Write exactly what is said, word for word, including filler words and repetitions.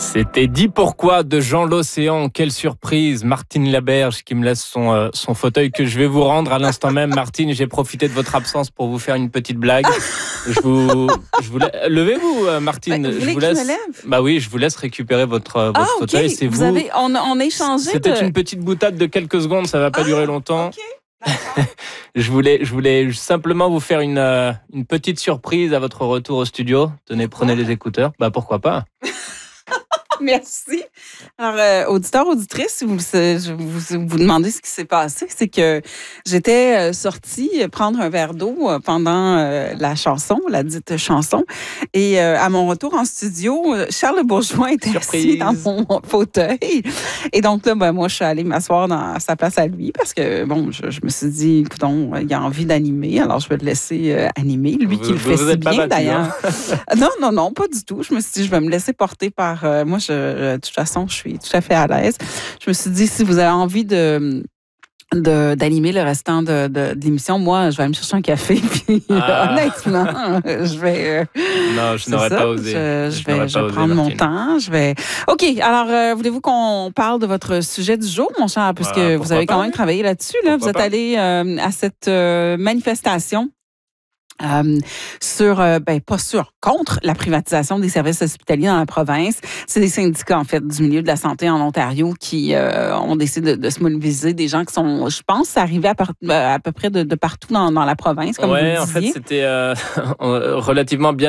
C'était dit pourquoi de Jean L'Océan. Quelle surprise. Martine Laberge qui me laisse son, euh, son fauteuil que je vais vous rendre à l'instant même. Martine, j'ai profité de votre absence pour vous faire une petite blague. Je vous, je vous la... Levez-vous, euh, Martine. Bah, vous je vous que laisse. je me lève? Bah oui, je vous laisse récupérer votre, euh, votre ah, fauteuil. Okay. C'est vous. vous avez, on, on a échangé. C'était de... une petite boutade de quelques secondes. Ça va pas ah, durer longtemps. Okay. je voulais, je voulais simplement vous faire une, euh, une petite surprise à votre retour au studio. Tenez, prenez les écouteurs. Bah pourquoi pas. Merci. Alors, euh, auditeurs, auditrices, si vous, je vous vous demandez ce qui s'est passé, c'est que j'étais euh, sortie prendre un verre d'eau euh, pendant euh, la chanson, la dite chanson. Et euh, à mon retour en studio, Charles Bourgeois était Surprise. assis dans mon fauteuil. Et donc là, ben, moi, je suis allée m'asseoir dans sa place à lui parce que, bon, je, je me suis dit, écoute, il a envie d'animer, alors je vais le laisser euh, animer. Lui vous, qui le vous, fait vous si êtes pas bien, battu, d'ailleurs. Hein? non, non, non, pas du tout. Je me suis dit, je vais me laisser porter par... Euh, moi, je de toute façon, je suis tout à fait à l'aise. Je me suis dit, si vous avez envie de, de d'animer le restant de, de, de l'émission, moi, je vais aller me chercher un café. Puis, ah. honnêtement, je vais... Non, je n'aurais ça, pas osé. Je, je, je vais, je vais osé, prendre Martine. mon temps. Je vais... OK, alors, euh, voulez-vous qu'on parle de votre sujet du jour, mon cher, puisque euh, vous avez quand pas, même oui. travaillé là-dessus. Là. Vous êtes pas? allé euh, à cette euh, manifestation. Euh, sur, euh, ben pas sur, contre la privatisation des services hospitaliers dans la province. C'est des syndicats, en fait, du milieu de la santé en Ontario qui euh, ont décidé de, de se mobiliser. Des gens qui sont, je pense, arrivés à, par, à peu près de, de partout dans, dans la province, comme ouais, vous le en disiez. fait, c'était euh, relativement bien